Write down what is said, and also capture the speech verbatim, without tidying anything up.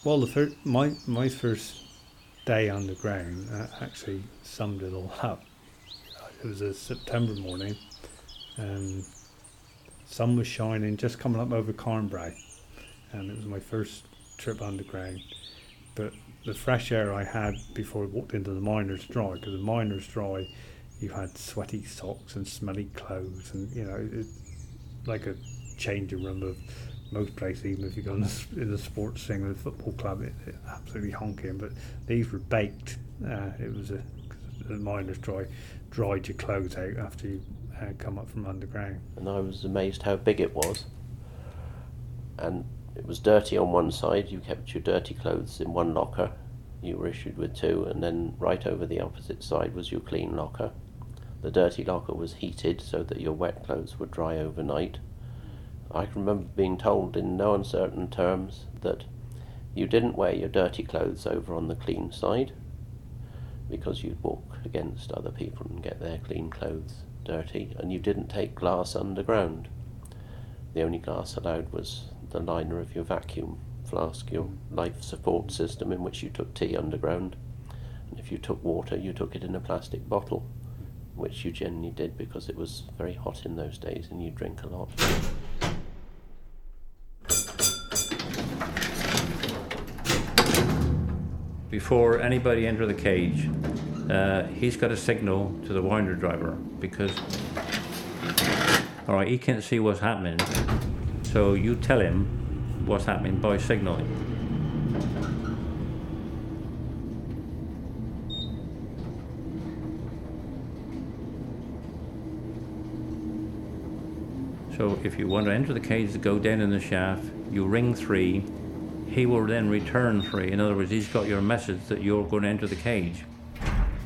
Well, the fir- my my first day on the ground uh, actually summed it all up. It was a September morning, and sun was shining, just coming up over Carnbray, and it was my first trip underground. But the fresh air I had before I walked into the Miners Dry, because the Miners Dry, you had sweaty socks and smelly clothes, and you know, it's like a changing room of most places. Even if you go in the, in the sports thing with the football club, it, it absolutely honking. But these were baked. Uh, it was a the Miners Dry dried your clothes out after you uh, come up from underground. And I was amazed how big it was. And it was dirty on one side. You kept your dirty clothes in one locker. You were issued with two, and then right over the opposite side was your clean locker. The dirty locker was heated so that your wet clothes would dry overnight. I can remember being told in no uncertain terms that you didn't wear your dirty clothes over on the clean side, because you'd walk against other people and get their clean clothes dirty, and you didn't take glass underground. The only glass allowed was the liner of your vacuum flask, your life support system in which you took tea underground, and if you took water you took it in a plastic bottle, which you generally did because it was very hot in those days and you drink a lot. Before anybody enter the cage, uh, he's got a signal to the winder driver, because all right, he can't see what's happening, so you tell him what's happening by signaling. So if you want to enter the cage to go down in the shaft, you ring three. He will then return three. In other words, he's got your message that you're going to enter the cage.